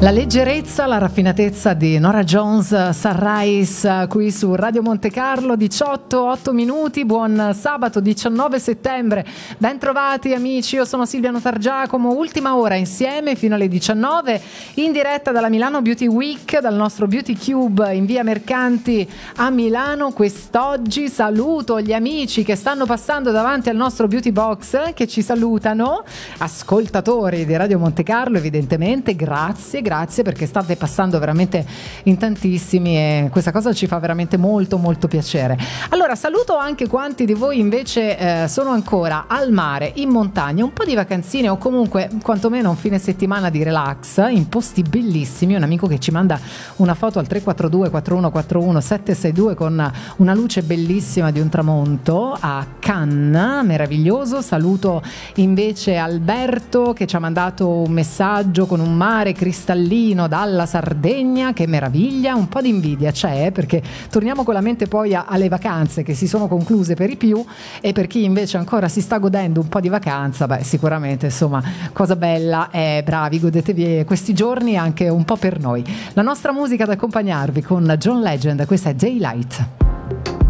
La leggerezza, la raffinatezza di Norah Jones, Sunrise, qui su Radio Monte Carlo, 8 minuti, buon sabato 19 settembre, ben trovati amici, io sono Silvia Notargiacomo, ultima ora insieme fino alle 19, in diretta dalla Milano Beauty Week, dal nostro Beauty Cube in via Mercanti a Milano. Quest'oggi saluto gli amici che stanno passando davanti al nostro Beauty Box, che ci salutano, ascoltatori di Radio Monte Carlo evidentemente, grazie perché state passando veramente in tantissimi e questa cosa ci fa veramente molto molto piacere. Allora saluto anche quanti di voi invece sono ancora al mare, in montagna, un po' di vacanzine o comunque quantomeno un fine settimana di relax in posti bellissimi. Un amico che ci manda una foto al 342 4141 762 con una luce bellissima di un tramonto a Cannes, meraviglioso. Saluto invece Alberto che ci ha mandato un messaggio con un mare cristallino dalla Sardegna, che meraviglia. Un po' di invidia c'è perché torniamo con la mente poi alle vacanze che si sono concluse per i più, e per chi invece ancora si sta godendo un po' di vacanza, beh sicuramente insomma cosa bella, bravi, godetevi questi giorni anche un po' per noi. La nostra musica ad accompagnarvi con John Legend, questa è Daylight.